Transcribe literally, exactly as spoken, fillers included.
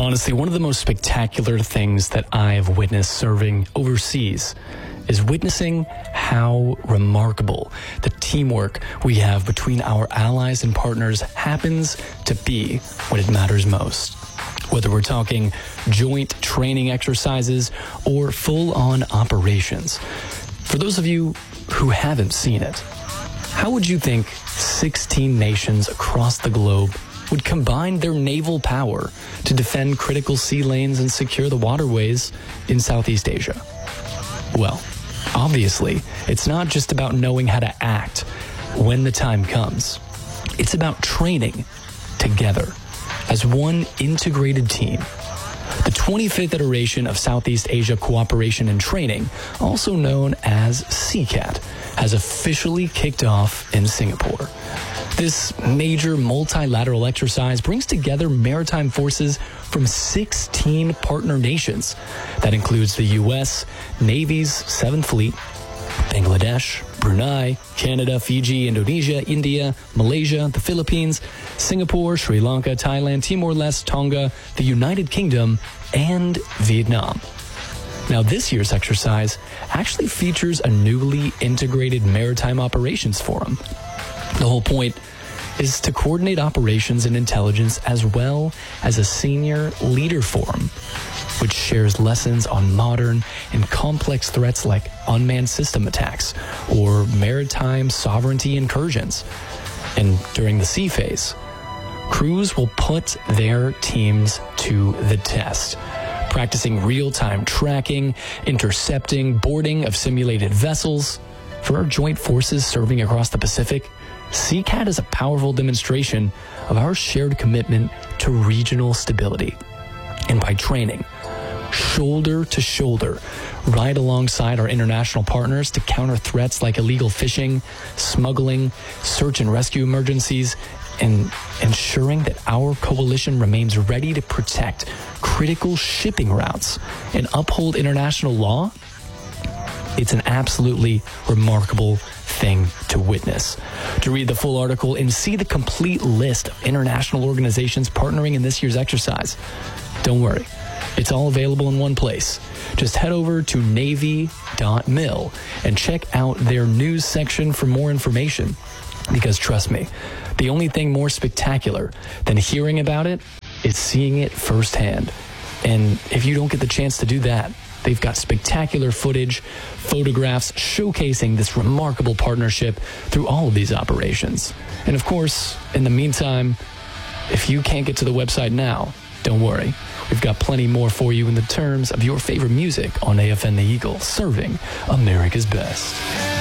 Honestly, one of the most spectacular things that I've witnessed serving overseas is witnessing how remarkable the teamwork we have between our allies and partners happens to be when it matters most. Whether we're talking joint training exercises or full-on operations. For those of you who haven't seen it, how would you think sixteen nations across the globe would combine their naval power to defend critical sea lanes and secure the waterways in Southeast Asia? Well, obviously, it's not just about knowing how to act when the time comes. It's about training together as one integrated team. The twenty-fifth iteration of Southeast Asia Cooperation and Training, also known as C CAT, has officially kicked off in Singapore. This major multilateral exercise brings together maritime forces from sixteen partner nations. That includes the U S Navy's seventh Fleet, Bangladesh, Brunei, Canada, Fiji, Indonesia, India, Malaysia, the Philippines, Singapore, Sri Lanka, Thailand, Timor-Leste, Tonga, the United Kingdom, and Vietnam. Now, this year's exercise actually features a newly integrated maritime operations forum. The whole point is to coordinate operations and intelligence as well as a senior leader forum, which shares lessons on modern and complex threats like unmanned system attacks or maritime sovereignty incursions. And during the sea phase, crews will put their teams to the test, practicing real-time tracking, intercepting, boarding of simulated vessels. For our joint forces serving across the Pacific, C CAT is a powerful demonstration of our shared commitment to regional stability. And by training shoulder to shoulder, right alongside our international partners to counter threats like illegal fishing, smuggling, search and rescue emergencies, and ensuring that our coalition remains ready to protect critical shipping routes and uphold international law, it's an absolutely remarkable thing to witness. To read the full article and see the complete list of international organizations partnering in this year's exercise, don't worry, it's all available in one place. Just head over to navy dot mil and check out their news section for more information. Because trust me, the only thing more spectacular than hearing about it is seeing it firsthand. And if you don't get the chance to do that, they've got spectacular footage, photographs showcasing this remarkable partnership through all of these operations. And of course, in the meantime, if you can't get to the website now, don't worry. We've got plenty more for you in the terms of your favorite music on A F N The Eagle, serving America's best.